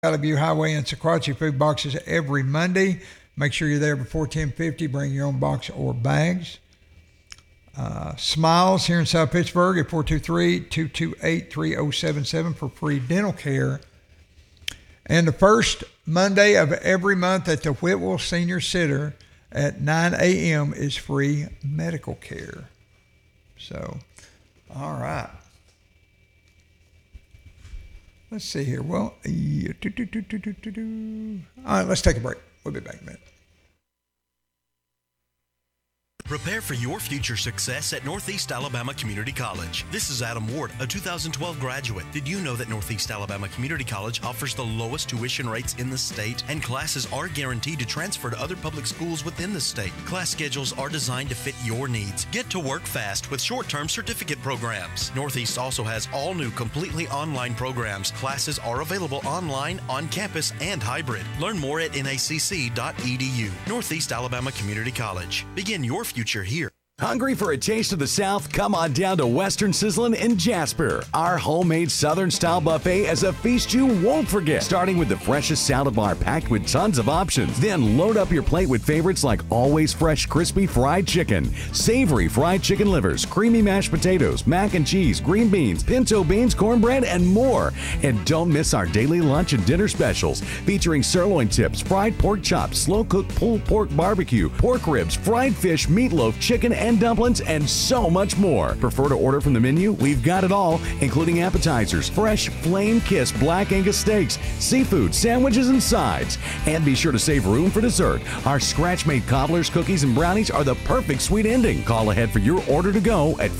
View Highway and Sequatchie food boxes every Monday. Make sure you're there before 10:50. Bring your own box or bags. Smiles here in South Pittsburgh at 423-228-3077 for free dental care. And the first Monday of every month at the Whitwell Senior Center at 9 a.m. is free medical care. So, all right. Let's see here. Well, all right, let's take a break. We'll be back in a minute. Prepare for your future success at Northeast Alabama Community College. This is Adam Ward, a 2012 graduate. Did you know that Northeast Alabama Community College offers the lowest tuition rates in the state, and classes are guaranteed to transfer to other public schools within the state? Class schedules are designed to fit your needs. Get to work fast with short-term certificate programs. Northeast also has all new completely online programs. Classes are available online, on campus, and hybrid. Learn more at nacc.edu. Northeast Alabama Community College. Begin your future here. Hungry for a taste of the South? Come on down to Western Sizzlin' in Jasper. Our homemade Southern-style buffet is a feast you won't forget. Starting with the freshest salad bar packed with tons of options. Then load up your plate with favorites like always fresh crispy fried chicken, savory fried chicken livers, creamy mashed potatoes, mac and cheese, green beans, pinto beans, cornbread, and more. And don't miss our daily lunch and dinner specials featuring sirloin tips, fried pork chops, slow-cooked pulled pork barbecue, pork ribs, fried fish, meatloaf, chicken, and dumplings, and so much more. Prefer to order from the menu? We've got it all, including appetizers, fresh flame-kissed black Angus steaks, seafood, sandwiches, and sides. And be sure to save room for dessert. Our scratch-made cobblers, cookies, and brownies are the perfect sweet ending. Call ahead for your order to go at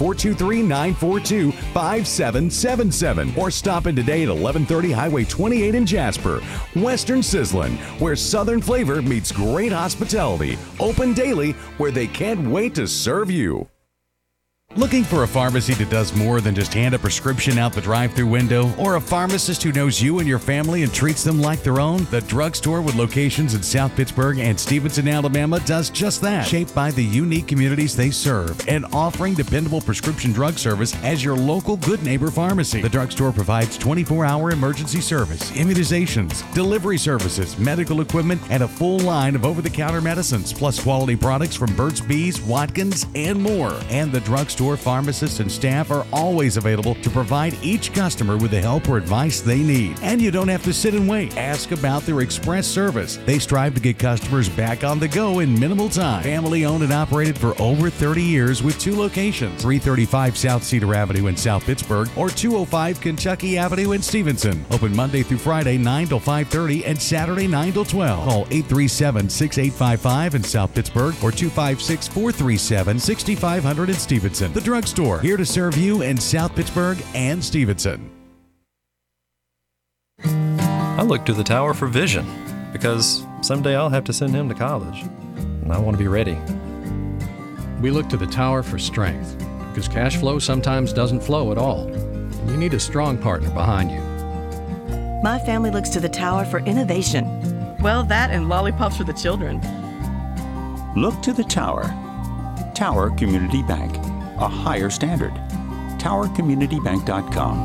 423-942-5777 or stop in today at 1130 Highway 28 in Jasper. Western Sizzlin', where Southern flavor meets great hospitality. Open daily, where they can't wait to serve you. Looking for a pharmacy that does more than just hand a prescription out the drive-thru window, or a pharmacist who knows you and your family and treats them like their own? The drugstore with locations in South Pittsburgh and Stevenson, Alabama does just that. Shaped by the unique communities they serve and offering dependable prescription drug service as your local good neighbor pharmacy. The drugstore provides 24-hour emergency service, immunizations, delivery services, medical equipment, and a full line of over-the-counter medicines, plus quality products from Burt's Bees, Watkins, and more. And the drugstore pharmacists and staff are always available to provide each customer with the help or advice they need. And you don't have to sit and wait. Ask about their express service. They strive to get customers back on the go in minimal time. Family owned and operated for over 30 years with 2 locations, 335 South Cedar Avenue in South Pittsburgh or 205 Kentucky Avenue in Stevenson. Open Monday through Friday 9 till 5:30 and Saturday 9 till 12. Call 837-6855 in South Pittsburgh or 256-437-6500 in Stevenson. The drugstore, here to serve you in South Pittsburgh and Stevenson. I look to the tower for vision because someday I'll have to send him to college, and I want to be ready. We look to the tower for strength because cash flow sometimes doesn't flow at all, and you need a strong partner behind you. My family looks to the tower for innovation. Well, that and lollipops for the children. Look to the tower. Tower Community Bank. A higher standard. TowerCommunityBank.com.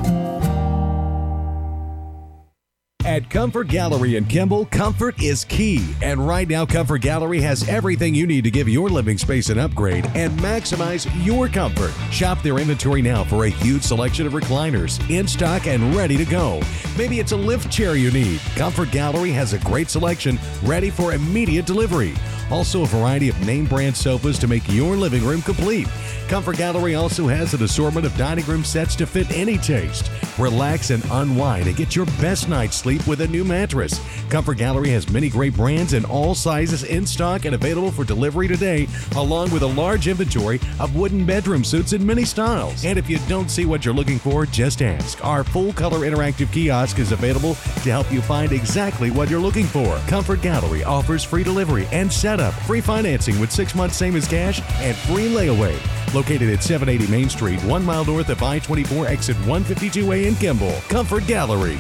At Comfort Gallery in Kimball, comfort is key. And right now, Comfort Gallery has everything you need to give your living space an upgrade and maximize your comfort. Shop their inventory now for a huge selection of recliners, in stock and ready to go. Maybe it's a lift chair you need. Comfort Gallery has a great selection ready for immediate delivery. Also, a variety of name brand sofas to make your living room complete. Comfort Gallery also has an assortment of dining room sets to fit any taste. Relax and unwind and get your best night's sleep with a new mattress. Comfort Gallery has many great brands in all sizes in stock and available for delivery today, along with a large inventory of wooden bedroom suits in many styles. And if you don't see what you're looking for, just ask. Our full-color interactive kiosk is available to help you find exactly what you're looking for. Comfort Gallery offers free delivery and setup, free financing with 6 months same as cash, and free layaway. Located at 780 Main Street, 1 mile north of I-24, exit 152A in Kimball. Comfort Gallery.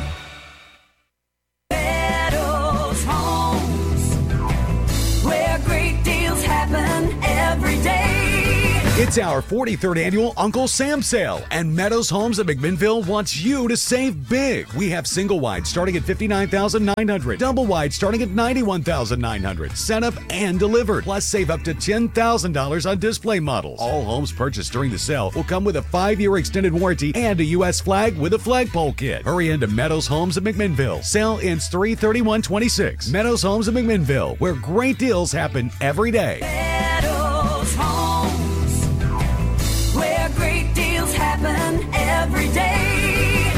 Meadows Homes, where great deals happen every day. It's our 43rd annual Uncle Sam sale, and Meadows Homes of McMinnville wants you to save big. We have single wide starting at $59,900, double wide starting at $91,900, set up and delivered. Plus, save up to $10,000 on display models. All homes purchased during the sale will come with a 5-year extended warranty and a U.S. flag with a flagpole kit. Hurry into Meadows Homes of McMinnville. Sale ends 3/31/26. Meadows Homes of McMinnville, where great deals happen every day. Meadows Homes, where great deals happen every day.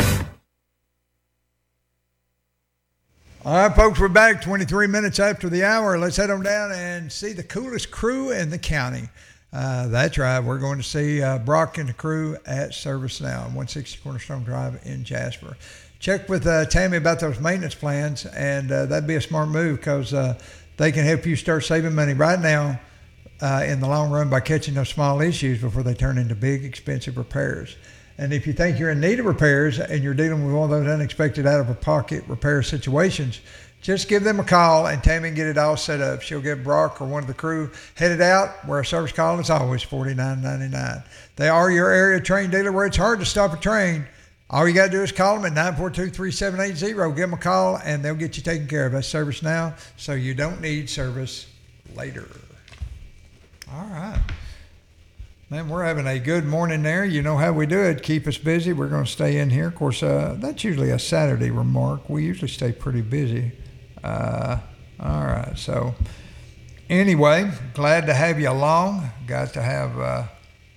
All right, folks, we're back 23 minutes after the hour. Let's head on down and see the coolest crew in the county. That's right. We're going to see Brock and the crew at Service Now on 160 Cornerstone Drive in Jasper. Check with Tammy about those maintenance plans, and that'd be a smart move because they can help you start saving money right now in the long run by catching those small issues before they turn into big, expensive repairs. And if you think you're in need of repairs and you're dealing with one of those unexpected out-of-pocket repair situations, just give them a call and Tammy can get it all set up. She'll get Brock or one of the crew headed out where a service call is always $49.99. They are your area train dealer where it's hard to stop a train. All you got to do is call them at 942-3780. Give them a call, and they'll get you taken care of. That's Service Now, so you don't need service later. All right. Man, we're having a good morning there. You know how we do it. Keep us busy. We're going to stay in here. Of course, that's usually a Saturday remark. We usually stay pretty busy. All right. So, anyway, glad to have you along. Got to have...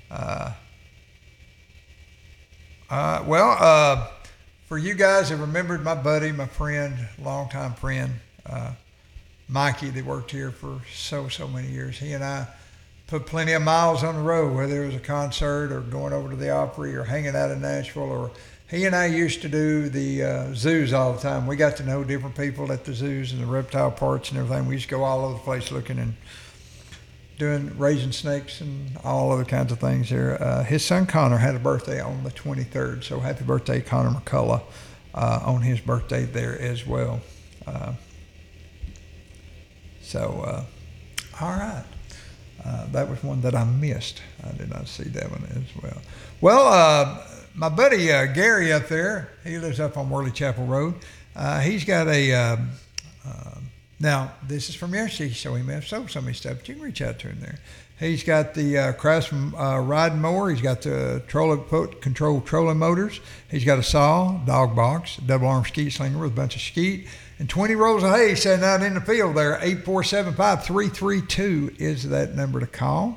for you guys that remembered my buddy, my friend, longtime friend, Mikey, that worked here for so many years. He and I put plenty of miles on the road, whether it was a concert or going over to the Opry or hanging out in Nashville. Or he and I used to do the zoos all the time. We got to know different people at the zoos and the reptile parks and everything. We used to go all over the place looking and raising snakes and all other kinds of things there. His son Connor had a birthday on the 23rd, so happy birthday, Connor McCullough, on his birthday there as well. All right. That was one that I missed. I did not see that one as well. Well, my buddy Gary up there, he lives up on Worley Chapel Road. He's got a... Now, this is from yesterday, so he may have sold some of his stuff, but you can reach out to him there. He's got the Craftsman riding mower. He's got the control trolling motors. He's got a saw, dog box, double arm skeet slinger with a bunch of skeet, and 20 rolls of hay sitting out in the field there. 8475332 is that number to call.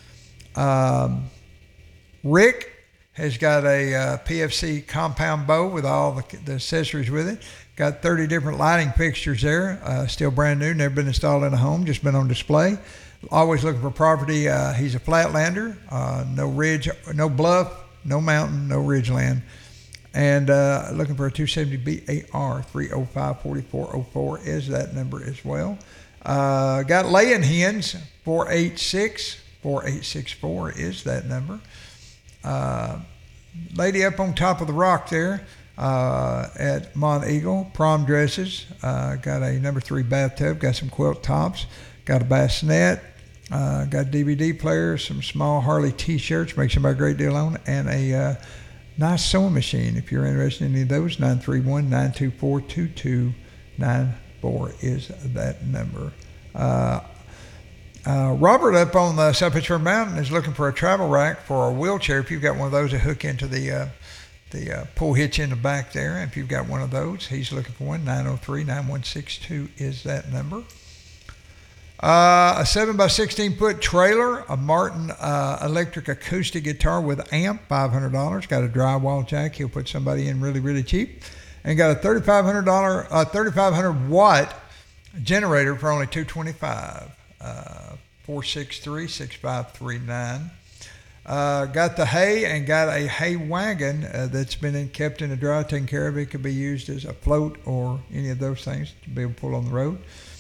Rick has got a PFC compound bow with all the accessories with it. Got 30 different lighting fixtures there, still brand new, never been installed in a home, just been on display. Always looking for property. He's a flatlander, no ridge, no bluff, no mountain, no ridgeland. And looking for a 270 BAR, 305-4404 is that number as well. Got laying hens, 486-4864 is that number. Lady up on top of the rock there, at Mont Eagle, prom dresses, got a number 3 bathtub, got some quilt tops, got a bassinet, got a DVD player, some small Harley t-shirts, makes them a great deal on, and a nice sewing machine. If you're interested in any of those, 931-924-2294 is that number. Robert up on the South Pittsburgh Mountain is looking for a travel rack for a wheelchair. If you've got one of those that hook into the pull hitch in the back there, if you've got one of those, he's looking for one. 903-9162 is that number. A 7x16 foot trailer, a Martin electric acoustic guitar with amp, $500. Got a drywall jack. He'll put somebody in really, really cheap. And got a $3,500 watt generator for only $225. 463-6539. Got the hay and got a hay wagon that's been kept in the dry, taken care of. It could be used as a float or any of those things to be able to pull on the road.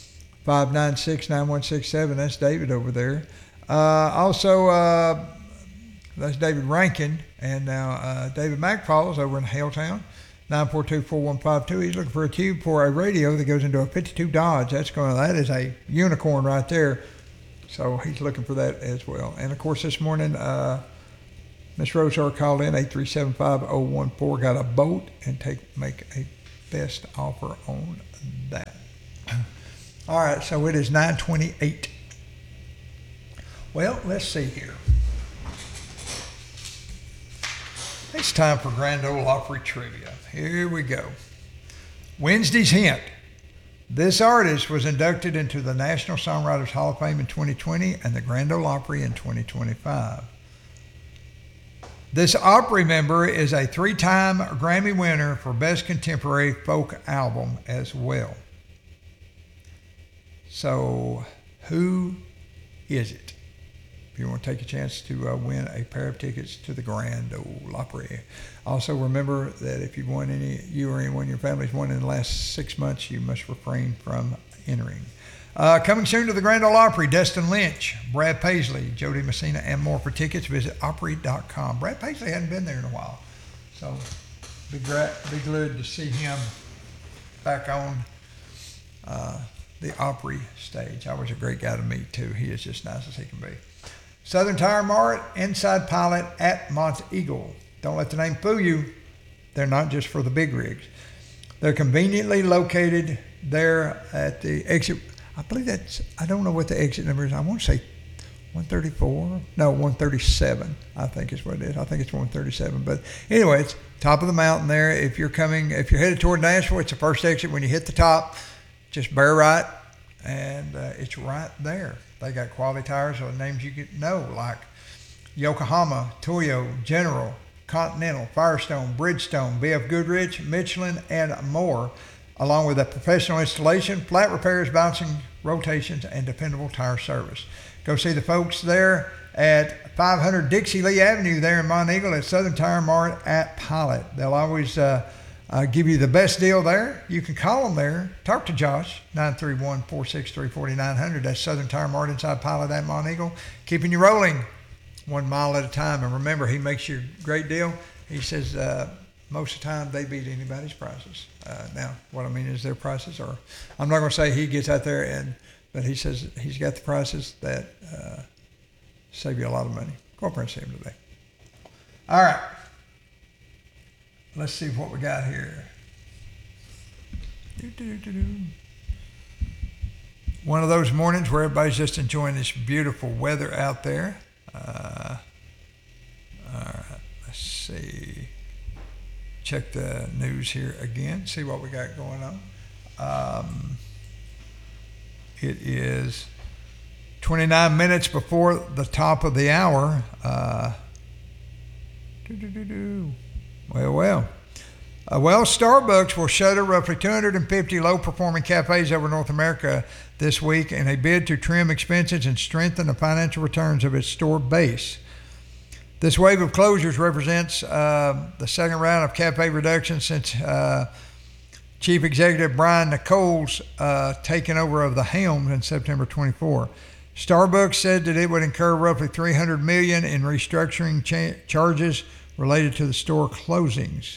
596-9167. That's David over there. Also, that's David Rankin. And now David McFalls over in Helltown. 942-4152. He's looking for a tube for a radio that goes into a 52 Dodge. That is a unicorn right there. So he's looking for that as well. And of course, this morning, Miss Rosar called in 837-5014, got a boat, and make a best offer on that. All right, so it is 9:28. Well, let's see here. It's time for Grand Ole Opry Trivia. Here we go. Wednesday's hint. This artist was inducted into the National Songwriters Hall of Fame in 2020 and the Grand Ole Opry in 2025. This Opry member is a 3-time Grammy winner for Best Contemporary Folk Album as well. So, who is it? If you want to take a chance to win a pair of tickets to the Grand Ole Opry. Also, remember that if you or anyone in your family's won in the last 6 months, you must refrain from entering. Coming soon to the Grand Ole Opry, Destin Lynch, Brad Paisley, Jody Messina, and more. For tickets, visit Opry.com. Brad Paisley hadn't been there in a while, so be glad to see him back on the Opry stage. I was a great guy to meet, too. He is just nice as he can be. Southern Tire Mart, Inside Pilot at Mont Eagle. Don't let the name fool you. They're not just for the big rigs. They're conveniently located there at the exit. I believe I don't know what the exit number is. I want to say 134. No, 137, I think is what it is. I think it's 137. But anyway, it's top of the mountain there. If you're headed toward Nashville, it's the first exit. When you hit the top, just bear right, and it's right there. They got quality tires or names you could know, like Yokohama, Toyo, General, Continental, Firestone, Bridgestone, BF Goodrich, Michelin, and more, along with a professional installation, flat repairs, bouncing rotations, and dependable tire service. Go see the folks there at 500 Dixie Lee Avenue there in Mont Eagle at Southern Tire Mart at Pilot. They'll always give you the best deal there. You can call them there. Talk to Josh, 931-463-4900. That's Southern Tire Mart inside Pilot at Mont Eagle. Keeping you rolling 1 mile at a time. And remember, he makes you a great deal. He says most of the time they beat anybody's prices. Now, what I mean is their prices are, I'm not going to say he gets out there, but he says he's got the prices that save you a lot of money. Go up and see him today. All right. Let's see what we got here. One of those mornings where everybody's just enjoying this beautiful weather out there. All right, let's see. Check the news here again, see what we got going on. It is 29 minutes before the top of the hour. Well, Starbucks will shutter roughly 250 low-performing cafes over North America this week in a bid to trim expenses and strengthen the financial returns of its store base. This wave of closures represents the second round of cafe reductions since Chief Executive Brian Nichols taken over of the helm in September 24. Starbucks said that it would incur roughly $300 million in restructuring charges related to the store closings.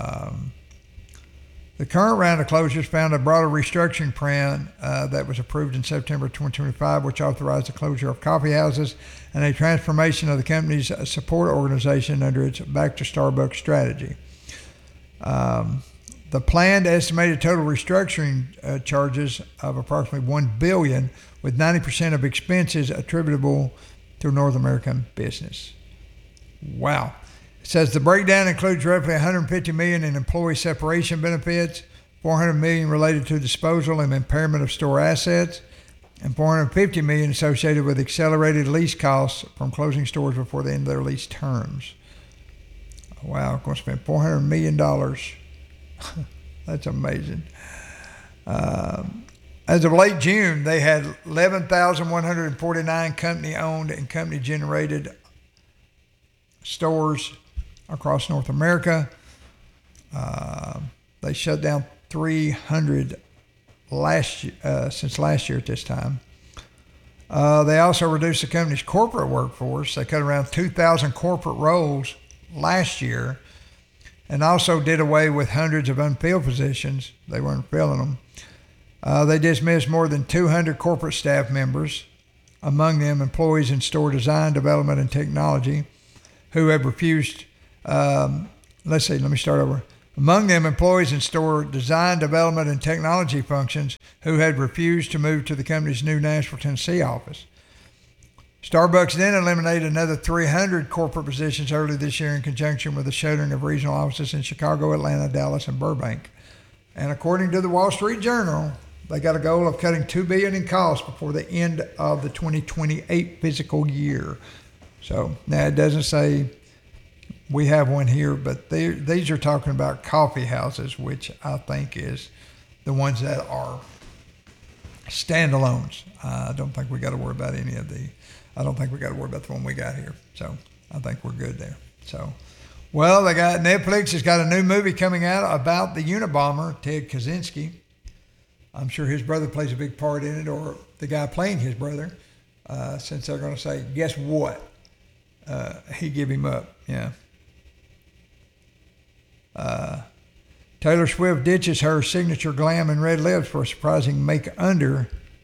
The current round of closures found a broader restructuring plan that was approved in September 2025, which authorized the closure of coffee houses and a transformation of the company's support organization under its Back to Starbucks strategy. The planned estimated total restructuring charges of approximately $1 billion, with 90% of expenses attributable to North American business. Wow. It says the breakdown includes roughly $150 million in employee separation benefits, $400 million related to disposal and impairment of store assets, and $450 million associated with accelerated lease costs from closing stores before the end of their lease terms. Wow, I'm going to spend $400 million. That's amazing. As of late June, they had 11,149 company-owned and company-generated stores across North America. They shut down 300 since last year at this time. They also reduced the company's corporate workforce. They cut around 2,000 corporate roles last year, and also did away with hundreds of unfilled positions. They weren't filling them. They dismissed more than 200 corporate staff members, among them employees in store design, development, and technology who have refused. Let me start over. Among them, employees in store design, development, and technology functions who had refused to move to the company's new Nashville, Tennessee office. Starbucks then eliminated another 300 corporate positions early this year in conjunction with the shuttering of regional offices in Chicago, Atlanta, Dallas, and Burbank. And according to the Wall Street Journal, they got a goal of cutting $2 billion in costs before the end of the 2028 fiscal year. So now it doesn't say we have one here, but these are talking about coffee houses, which I think is the ones that are standalones. I don't think we got to worry about any of the. I don't think we got to worry about the one we got here. So I think we're good there. So, well, they got Netflix has got a new movie coming out about the Unabomber, Ted Kaczynski. I'm sure his brother plays a big part in it, or the guy playing his brother, since they're going to say, guess what? He give him up. Yeah. Taylor Swift ditches her signature glam and red lips for a surprising make-under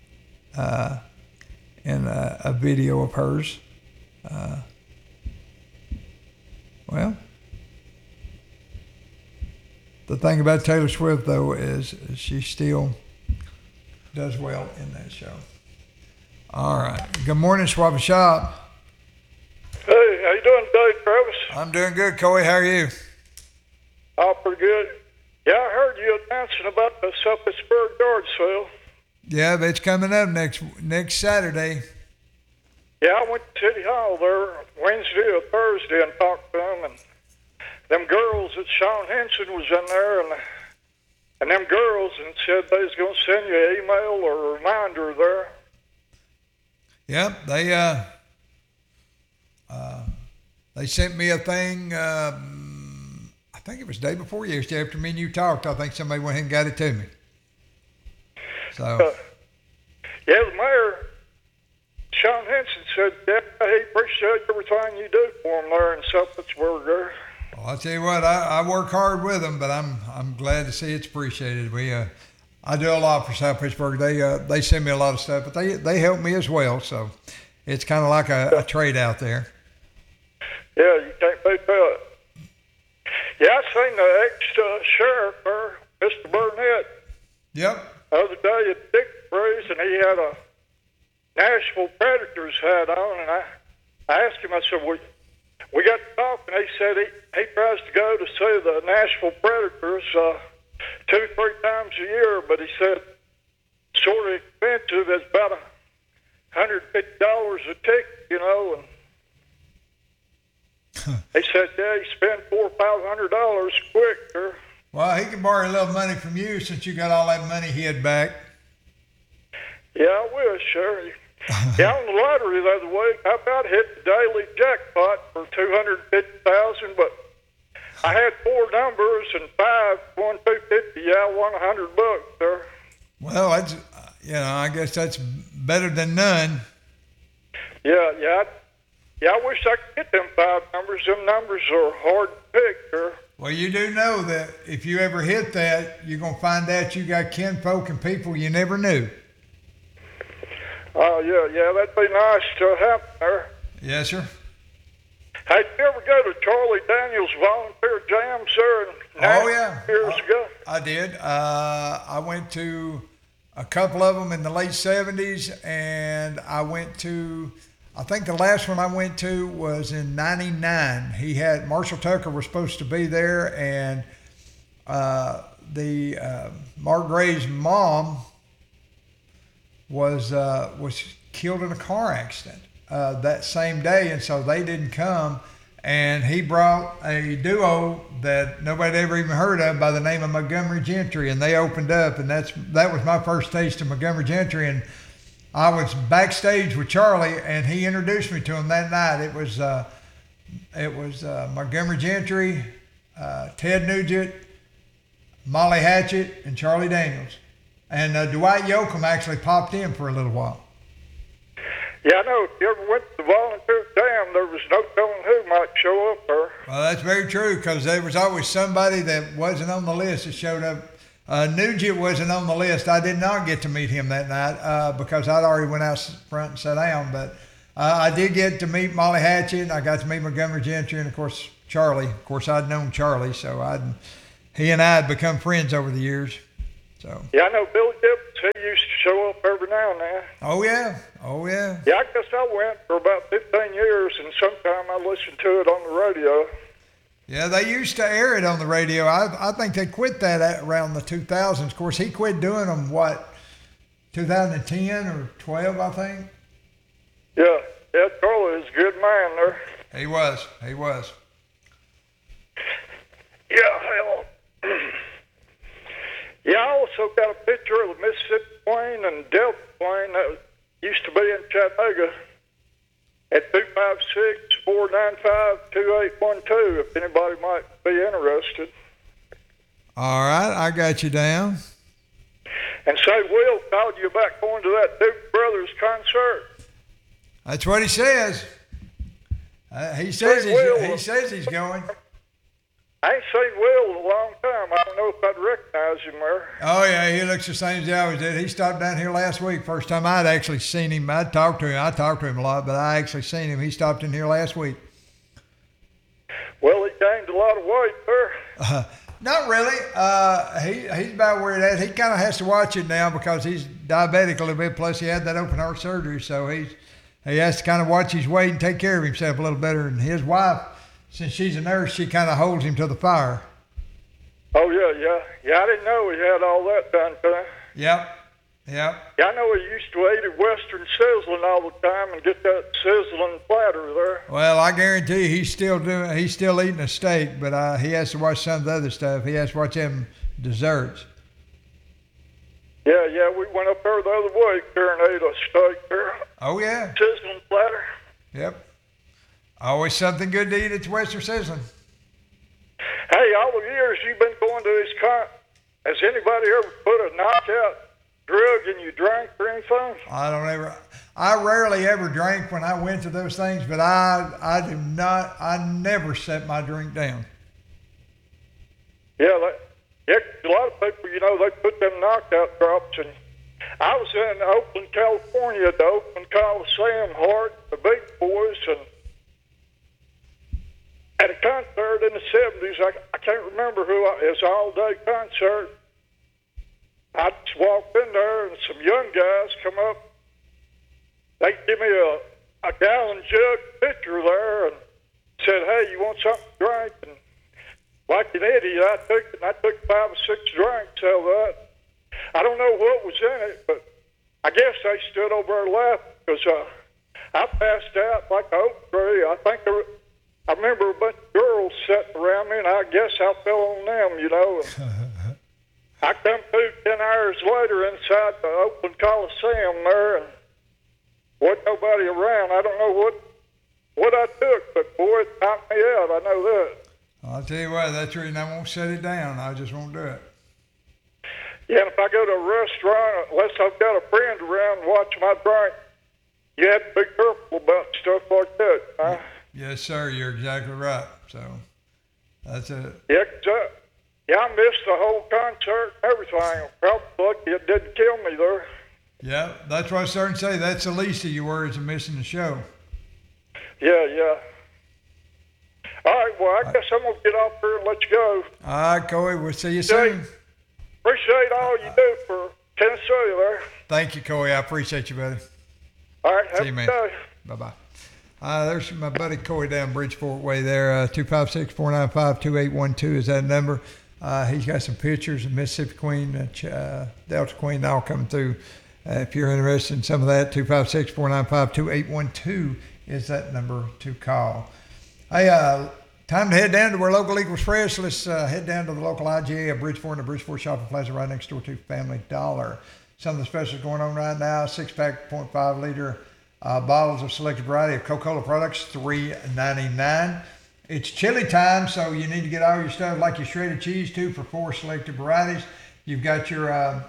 in a video of hers. Well, the thing about Taylor Swift, though, is she still does well in that show. All right. Good morning, Swap and Shop. Hey, how you doing today, Travis? I'm doing good, Coy. How are you? Oh, pretty good. Yeah, I heard you announcing about the Selfisburg yard sale. Yeah, but it's coming up next Saturday. Yeah, I went to City Hall there Wednesday or Thursday and talked to them, and them girls that Sean Henson was in there, and them girls, and said they was going to send you an email or a reminder there. Yep, they sent me a thing. I think it was the day before yesterday after me and you talked. I think somebody went ahead and got it to me. So. Yeah, the mayor, Sean Henson, said, yeah, he appreciates everything you do for him there in Selfisburg there. Well, I'll tell you what, I work hard with them, but I'm glad to see it's appreciated. I do a lot for South Pittsburgh. They send me a lot of stuff, but they help me as well. So it's kind of like a trade out there. Yeah, you can't beat that. Yeah, I seen the ex-sheriff there, Mr. Burnett. Yep. The other day at Dick Breeze, and he had a Nashville Predators hat on, and I asked him, I said, we got to talk, and he said he tries to go to see the Nashville Predators 2-3 times a year, but he said sort of expensive. It's about $150 a ticket, you know, and he said, yeah, you spend $400 or $500 quick, sir. Well, he can borrow a little money from you since you got all that money he had back. Yeah, I wish, sir. Yeah, on the lottery the other week, I about hit the daily jackpot for $250,000, but I had 4 numbers and 5 won $250. Yeah, I won $100, sir. Well, that's I guess that's better than none. Yeah. I wish I could get them 5 numbers. Them numbers are hard to pick, sir. Well, you do know that if you ever hit that, you're going to find out you got kinfolk and people you never knew. Oh, yeah, that'd be nice to happen there. Yes, sir. Hey, did you ever go to Charlie Daniels Volunteer Jams there years ago? I did. I went to a couple of them in the late 70s, and I think the last one I went to was in 99. He had, Marshall Tucker was supposed to be there, and Mark Gray's mom was killed in a car accident that same day, and so they didn't come. And he brought a duo that nobody ever even heard of by the name of Montgomery Gentry, and they opened up, and that was my first taste of Montgomery Gentry. And I was backstage with Charlie, and he introduced me to him that night. It was Montgomery Gentry, Ted Nugent, Molly Hatchet, and Charlie Daniels. And Dwight Yoakam actually popped in for a little while. Yeah, I know. If you ever went to the volunteer jam, there was no telling who might show up there. Well, that's very true, because there was always somebody that wasn't on the list that showed up Nugent wasn't on the list. I did not get to meet him that night because I'd already went out front and sat down. But I did get to meet Molly Hatchet. I got to meet Montgomery Gentry and, of course, Charlie. Of course, I'd known Charlie, so he and I had become friends over the years. So. Yeah, I know Billy Gibbons. He used to show up every now and then. Oh, yeah. Yeah, I guess I went for about 15 years, and sometime I listened to it on the radio. Yeah, they used to air it on the radio. I think they quit that around the 2000s. Of course, he quit doing them, 2010 or 12, I think? Yeah, Charlie is a good man there. He was. Yeah, hell. Yeah, I also got a picture of the Mississippi plane and Delta plane that used to be in Chattanooga at 256-495-2812 if anybody might be interested. All right, I got you down. And say, Will called you about going to that Duke Brothers concert. That's what he says. He says he's going. I ain't seen Will in a long time. I don't know if I'd recognize him there. Oh, yeah, he looks the same as he always did. He stopped down here last week. First time I'd actually seen him. I talked to him a lot, but I actually seen him. He stopped in here last week. Well, he gained a lot of weight there. Not really. He's about where it is. He kind of has to watch it now because he's diabetic a little bit, plus he had that open heart surgery, so he has to kind of watch his weight and take care of himself a little better. And his wife, since she's a nurse, she kind of holds him to the fire. Oh, yeah. Yeah, I didn't know he had all that done to him. Yep. Yeah, I know he used to eat at Western Sizzling all the time and get that sizzling platter there. Well, I guarantee you he's still eating a steak, but he has to watch some of the other stuff. He has to watch them desserts. Yeah, we went up there the other week there and ate a steak there. Oh, yeah. Sizzling platter. Yep. Always something good to eat at Western Sizzling. Hey, all the years you've been going to this has anybody ever put a knockout drug in your drink or anything? I rarely ever drank when I went to those things, but I never set my drink down. Yeah, a lot of people, they put them knockout drops in. I was in Oakland, California, at the Oakland Coliseum, Hart, the Beach Boys, and at a concert in the 70s, I can't remember who, it was an all-day concert. I just walked in there, and some young guys come up. They give me a gallon jug pitcher there and said, "Hey, you want something to drink?" And like an idiot, I took 5 or 6 drinks out of that. I don't know what was in it, but I guess they stood over there laughing because I passed out like an oak tree. I remember a bunch of girls sitting around me, and I guess I fell on them, And I come through 10 hours later inside the Oakland Coliseum there, and wasn't nobody around. I don't know what I took, but boy, it knocked me out. I know that. I'll tell you what, that's the reason I won't set it down. I just won't do it. Yeah, and if I go to a restaurant, unless I've got a friend around watching my drink, you have to be careful about stuff like that, huh? Yes, sir. You're exactly right. So that's it. Yeah, I missed the whole concert and everything. Probably lucky it didn't kill me there. Yeah, that's what I was starting to say. That's the least of your worries of missing the show. Yeah. All right, well, I guess I'm going to get off here and let you go. All right, Coy, we'll see you soon. Appreciate all you do for Tennessee there. Thank you, Coy. I appreciate you, buddy. All right, have see you, man. Day. Bye-bye. There's my buddy Coy down Bridgeport Way there. 256-495-2812 is that number. He's got some pictures of Mississippi Queen, Delta Queen, all coming through. If you're interested in some of that, 256-495-2812 is that number to call. Hey, time to head down to where local equals fresh. Let's head down to the local IGA of Bridgeport and the Bridgeport Shopping Plaza right next door to Family Dollar. Some of the specials going on right now, 6-pack, 0.5 liter bottles of selected variety of Coca-Cola products, $3.99. It's chili time, so you need to get all your stuff like your shredded cheese too for 4 selected varieties. You've got your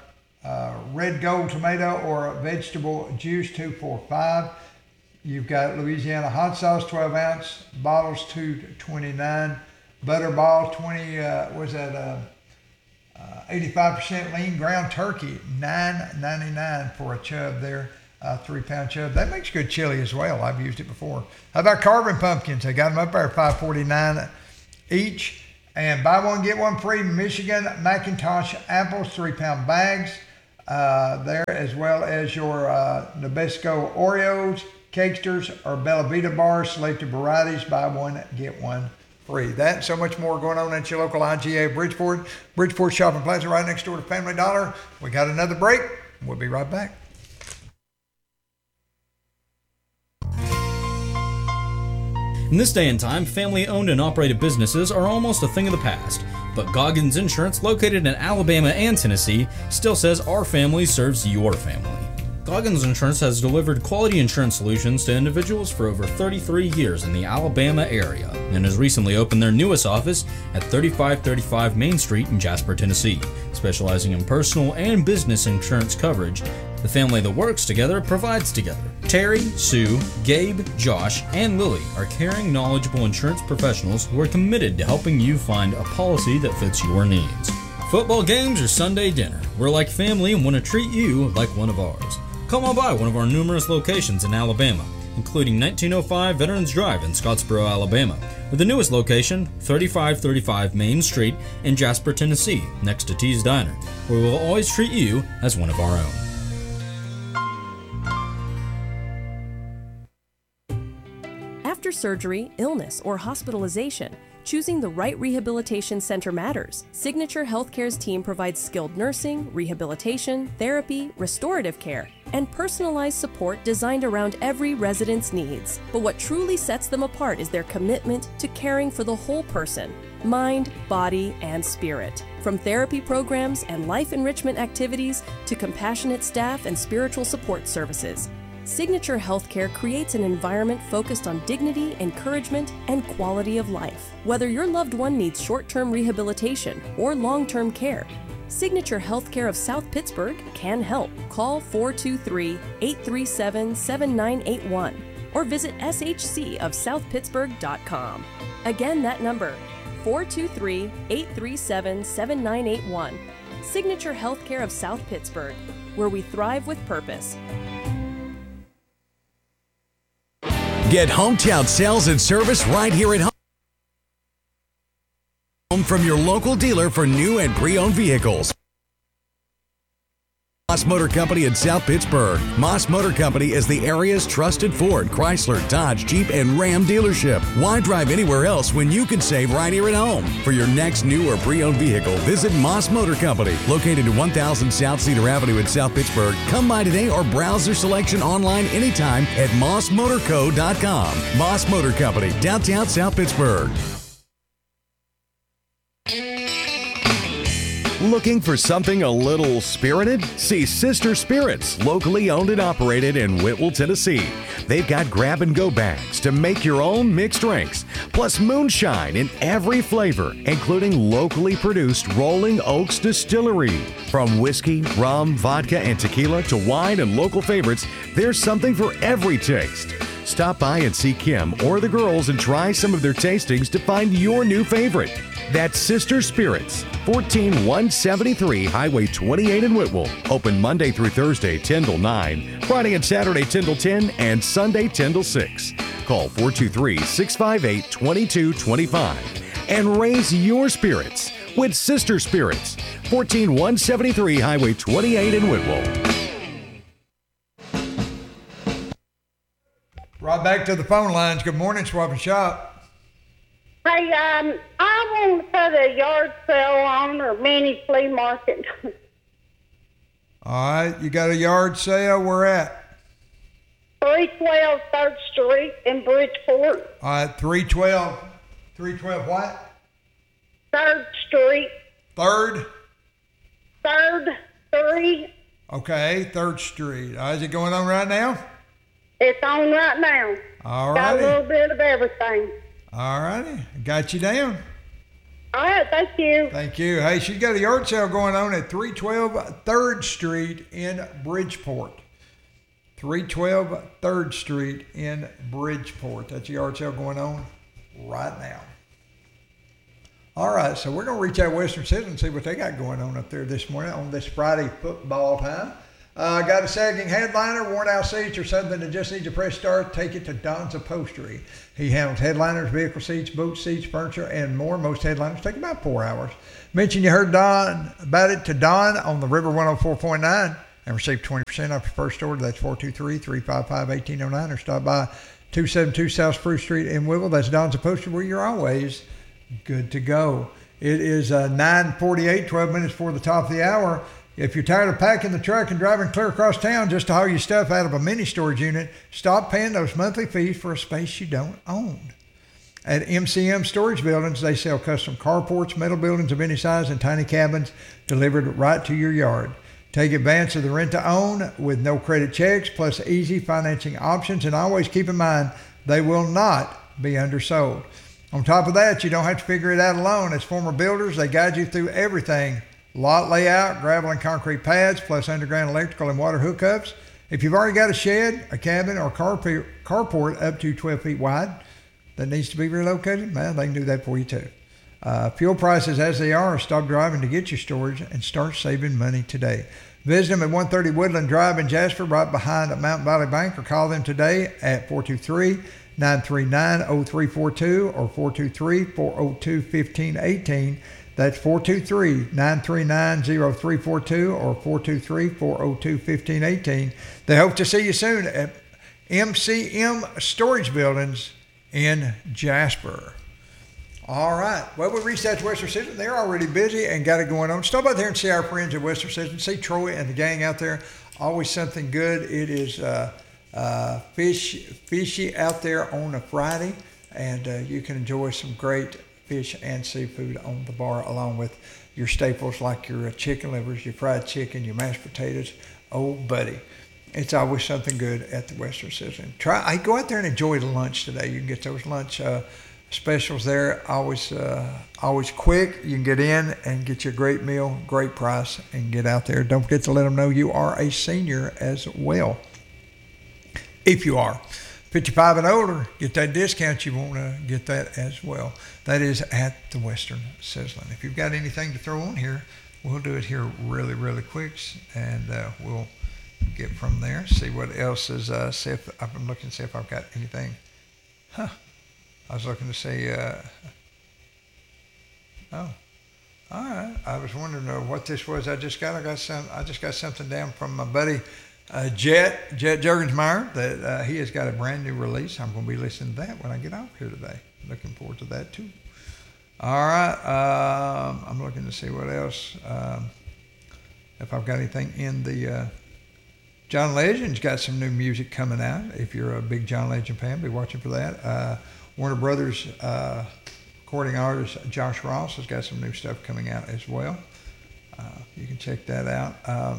red gold tomato or vegetable juice, 2 for $5. You've got Louisiana hot sauce, 12-ounce bottles, $2.29. Butter balls, 20. 85% lean ground turkey, $9.99 for a chub there, 3-pound chub. That makes good chili as well. I've used it before. How about carbon pumpkins? They got them up there, $5.49 each. And buy one, get one free Michigan Macintosh apples, 3-pound bags there, as well as your Nabisco Oreos, Cakesters, or Bella Vita bars, selected varieties. Buy one, get one free. That and so much more going on at your local IGA Bridgeport. Bridgeport Shopping Plaza right next door to Family Dollar. We got another break. We'll be right back. In this day and time, family-owned and operated businesses are almost a thing of the past. But Goggins Insurance, located in Alabama and Tennessee, still says our family serves your family. Goggins Insurance has delivered quality insurance solutions to individuals for over 33 years in the Alabama area and has recently opened their newest office at 3535 Main Street in Jasper, Tennessee. Specializing in personal and business insurance coverage, the family that works together provides together. Terry, Sue, Gabe, Josh, and Lily are caring, knowledgeable insurance professionals who are committed to helping you find a policy that fits your needs. Football games or Sunday dinner, we're like family and want to treat you like one of ours. Come on by one of our numerous locations in Alabama, including 1905 Veterans Drive in Scottsboro, Alabama, with the newest location, 3535 Main Street in Jasper, Tennessee, next to T's Diner, where we'll always treat you as one of our own. After surgery, illness, or hospitalization, choosing the right rehabilitation center matters. Signature Healthcare's team provides skilled nursing, rehabilitation, therapy, restorative care, and personalized support designed around every resident's needs. But what truly sets them apart is their commitment to caring for the whole person, mind, body, and spirit. From therapy programs and life enrichment activities to compassionate staff and spiritual support services, Signature Healthcare creates an environment focused on dignity, encouragement, and quality of life. Whether your loved one needs short-term rehabilitation or long-term care, Signature Healthcare of South Pittsburgh can help. Call 423-837-7981 or visit shcofsouthpittsburgh.com. Again, that number, 423-837-7981. Signature Healthcare of South Pittsburgh, where we thrive with purpose. Get hometown sales and service right here at home from your local dealer for new and pre-owned vehicles. Moss Motor Company in South Pittsburgh. Moss Motor Company is the area's trusted Ford, Chrysler, Dodge, Jeep, and Ram dealership. Why drive anywhere else when you can save right here at home? For your next new or pre-owned vehicle, visit Moss Motor Company, located at 1000 South Cedar Avenue in South Pittsburgh. Come by today or browse their selection online anytime at mossmotorco.com. Moss Motor Company, downtown South Pittsburgh. Looking for something a little spirited? See Sister Spirits, locally owned and operated in Whitwell, Tennessee. They've got grab-and-go bags to make your own mixed drinks, plus moonshine in every flavor, including locally produced Rolling Oaks Distillery. From whiskey, rum, vodka, and tequila to wine and local favorites, there's something for every taste. Stop by and see Kim or the girls and try some of their tastings to find your new favorite. That's Sister Spirits, 14173 Highway 28 in Whitwell. Open Monday through Thursday, 10 till 9. Friday and Saturday, 10 till 10, and Sunday, 10 till 6. Call 423-658-2225 and raise your spirits with Sister Spirits, 14173 Highway 28 in Whitwell. Right back to the phone lines. Good morning, Swap and Shop. Hey, I want to put a yard sale on or mini flea market. All right, you got a yard sale? Where at? 312 3rd Street in Bridgeport. All right, 312 what? 3rd Street. 3rd? 3rd, 3. Okay, 3rd Street. Is it going on right now? It's on right now. All right. Got a little bit of everything. All righty. Got you down. All right, thank you. Thank you. Hey, she's got a yard sale going on at 312 3rd Street in Bridgeport. 312 3rd Street in Bridgeport. That's a yard sale going on right now. All right, so we're going to reach out Western Citizen and see what they got going on up there this morning on this Friday football time. Got a sagging headliner, worn out seats, or something that just needs to press start? Take it to Don's Upholstery. He handles headliners, vehicle seats, boat seats, furniture, and more. Most headliners take about 4 hours. Mention you heard Don about it to Don on the River 104.9 and receive 20% off your first order. That's 423-355-1809, or stop by 272 South Spruce Street in Whittle. That's Don's Upholstery, where you're always good to go. It is 9:48, 12 minutes before the top of the hour. If you're tired of packing the truck and driving clear across town just to haul your stuff out of a mini storage unit, stop paying those monthly fees for a space you don't own. At MCM Storage Buildings, they sell custom carports, metal buildings of any size, and tiny cabins delivered right to your yard. Take advantage of the rent-to-own with no credit checks, plus easy financing options, and always keep in mind they will not be undersold. On top of that, you don't have to figure it out alone. As former builders, they guide you through everything. Lot layout, gravel and concrete pads, plus underground electrical and water hookups. If you've already got a shed, a cabin, or carport up to 12 feet wide that needs to be relocated, man, they can do that for you too. Fuel prices as they are, stop driving to get your storage and start saving money today. Visit them at 130 Woodland Drive in Jasper, right behind Mountain Valley Bank, or call them today at 423-939-0342 or 423-402-1518. That's 423-939-0342 or 423-402-1518. They hope to see you soon at MCM Storage Buildings in Jasper. All right. Well, we reached out to Western Citizen. They're already busy and got it going on. Stop out there and see our friends at Western Citizen. See Troy and the gang out there. Always something good. It is fishy out there on a Friday, and you can enjoy some great fish and seafood on the bar, along with your staples like your chicken livers, your fried chicken, your mashed potatoes. Oh, buddy, it's always something good at the Western Citizen. Go out there and enjoy the lunch today. You can get those lunch specials there. Always quick. You can get in and get your great meal, great price, and get out there. Don't forget to let them know you are a senior as well. If you are 55 and older, get that discount. You want to get that as well. That is at the Western Sizzlin'. If you've got anything to throw on here, we'll do it here really, really quick, and we'll get from there. See what else is. I'm looking to see if I've got anything. I was looking to see. All right. I was wondering what this was. I just got something down from my buddy. Jet Juergensmeyer, that he has got a brand new release. I'm going to be listening to that when I get off here today. Looking forward to that too. All right, I'm looking to see what else. If I've got anything in the John Legend's got some new music coming out. If you're a big John Legend fan, be watching for that. Warner Brothers recording artist Josh Ross has got some new stuff coming out as well. You can check that out.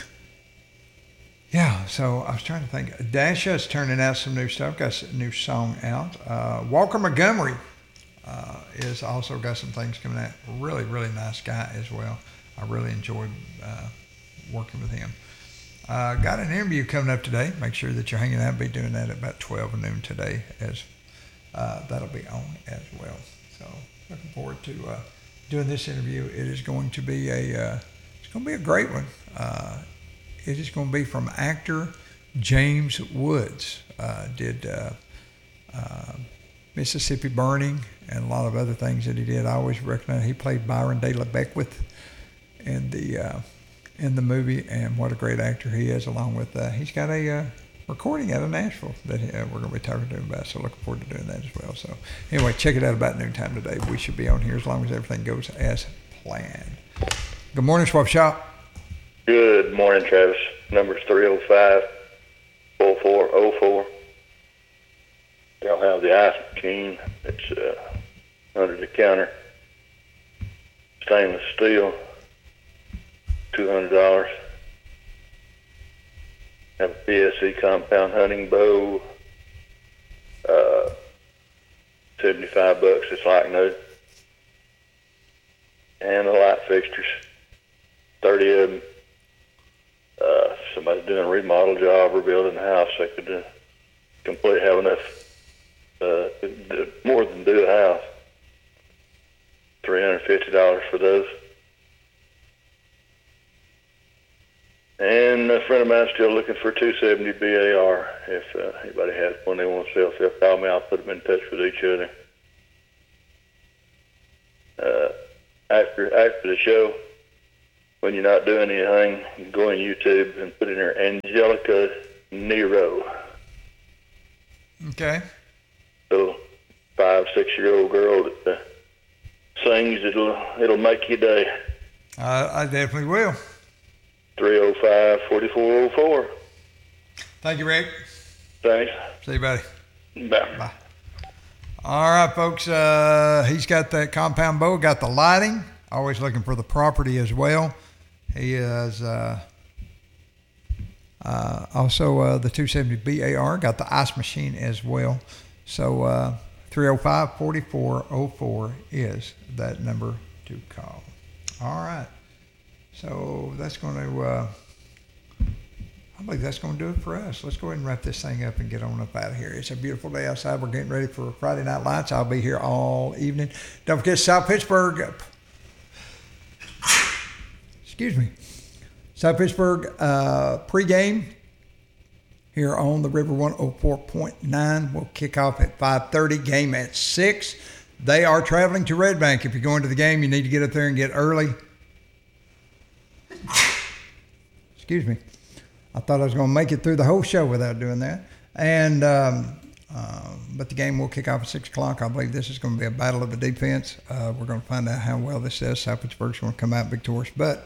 Yeah, so I was trying to think. Dasha's turning out some new stuff, got a new song out. Walker Montgomery is also got some things coming out. Really, really nice guy as well. I really enjoyed working with him. Got an interview coming up today. Make sure that you're hanging out. I'll be doing that at about 12 noon today. That'll be on as well. So looking forward to doing this interview. It is going to be a great one. It is going to be from actor James Woods. Did Mississippi Burning and a lot of other things that he did. I always recognize he played Byron De La Beckwith in the movie, and what a great actor he is. Along with he's got a recording out of Nashville that we're going to be talking to him about. So looking forward to doing that as well. So anyway, check it out about noontime today. We should be on here as long as everything goes as planned. Good morning, Swap Shop. Good morning, Travis. Number's 305-4404. Y'all have the ice machine. It's under the counter. Stainless steel. $200. Have a PSC compound hunting bow. $75. It's like new. And the light fixtures. 30 of them. Somebody's doing a remodel job or building a house, they could have enough more than do a house. $350 for those. And a friend of mine's still looking for 270 BAR. If anybody has one they want to sell, they'll call me. I'll put them in touch with each other. After the show, when you're not doing anything, you go on YouTube and put in there Angelica Nero. Okay. So 5-6-year-old girl that sings, it'll make your day. I definitely will. 305-4404. Thank you, Rick. Thanks. See you, buddy. Bye. Bye. All right, folks. He's got that compound bow, got the lighting. Always looking for the property as well. He has also the 270 BAR, got the ice machine as well. So 305-4404 is that number to call. All right. So that's going to, I believe that's going to do it for us. Let's go ahead and wrap this thing up and get on up out of here. It's a beautiful day outside. We're getting ready for Friday Night Lights. I'll be here all evening. Don't forget South Pittsburgh. South Pittsburgh pregame here on the River 104.9 will kick off at 5:30. Game at 6. They are traveling to Red Bank. If you're going to the game, you need to get up there and get early. Excuse me. I thought I was going to make it through the whole show without doing that. And but the game will kick off at 6 o'clock. I believe this is going to be a battle of the defense. We're going to find out how well this is. South Pittsburgh's going to come out victorious, but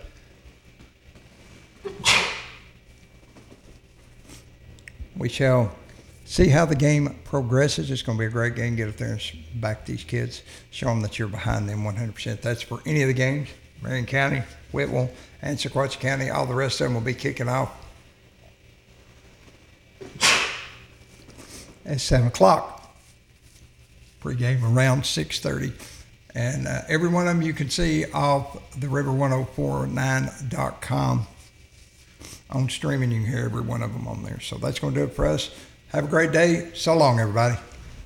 we shall see how the game progresses. It's going to be a great game. Get up there and back these kids. Show them that you're behind them 100%. That's for any of the games. Marion County, Whitwell, and Sequatchie County. All the rest of them will be kicking off at 7 o'clock. Pre-game around 6:30. And every one of them you can see off the river1049.com. On streaming, you can hear every one of them on there. So that's going to do it for us. Have a great day. So long, everybody.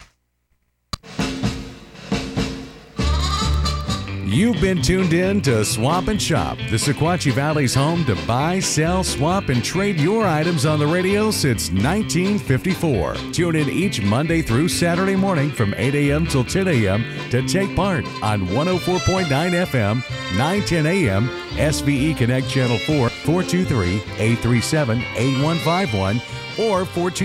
You've been tuned in to Swap and Shop, the Sequatchie Valley's home to buy, sell, swap, and trade your items on the radio since 1954. Tune in each Monday through Saturday morning from 8 a.m. till 10 a.m. to take part on 104.9 FM, 910 a.m., SVE Connect Channel 4, 423-837-8151, or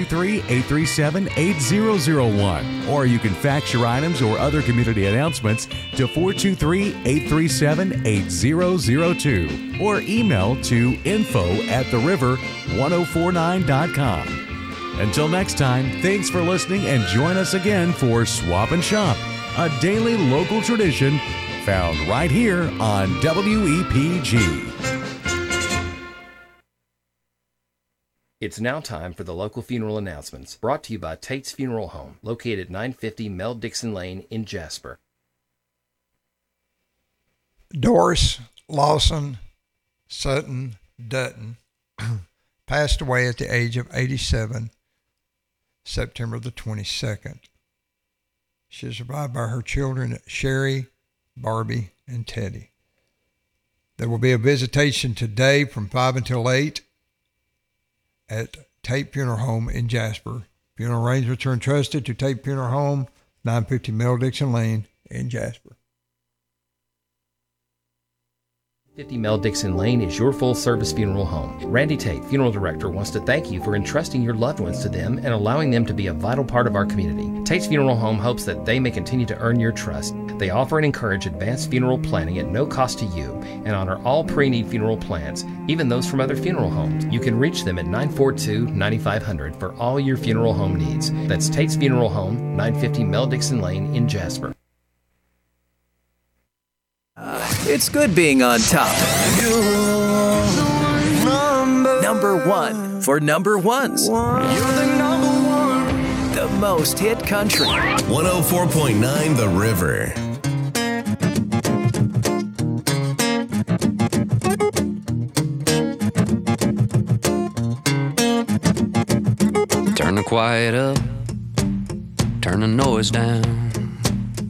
423-837-8001. Or you can fax your items or other community announcements to 423-837-8002. Or email to info@theriver1049.com. Until next time, thanks for listening and join us again for Swap and Shop, a daily local tradition found right here on WEPG. It's now time for the local funeral announcements, brought to you by Tate's Funeral Home, located at 950 Mel Dixon Lane in Jasper. Doris Lawson Sutton Dutton passed away at the age of 87, September the 22nd. She is survived by her children, Sherry, Barbie, and Teddy. There will be a visitation today from 5 until 8 at Tate Funeral Home in Jasper. Funeral arrangements are entrusted to Tate Funeral Home, 950 Mel Dixon Lane in Jasper. 50 Mel Dixon Lane is your full-service funeral home. Randy Tate, funeral director, wants to thank you for entrusting your loved ones to them and allowing them to be a vital part of our community. Tate's Funeral Home hopes that they may continue to earn your trust. They offer and encourage advanced funeral planning at no cost to you and honor all pre-need funeral plans, even those from other funeral homes. You can reach them at 942-9500 for all your funeral home needs. That's Tate's Funeral Home, 950 Mel Dixon Lane in Jasper. It's good being on top. Number one for number ones. You're the number one. The most hit country. 104.9 The River. Turn the quiet up. Turn the noise down.